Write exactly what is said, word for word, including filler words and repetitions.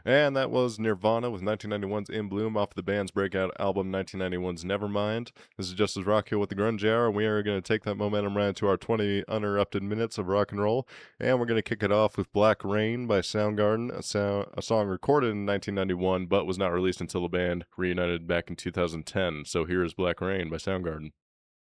And that was Nirvana with nineteen ninety-one's In Bloom off the band's breakout album nineteen ninety-one's Nevermind. This is Justice Rock here with the Grunge Hour, and we are going to take that momentum right into our twenty uninterrupted minutes of rock and roll. And we're going to kick it off with Black Rain by Soundgarden, a, sound, a song recorded in nineteen ninety-one but was not released until the band reunited back in two thousand ten. So here is Black Rain by Soundgarden.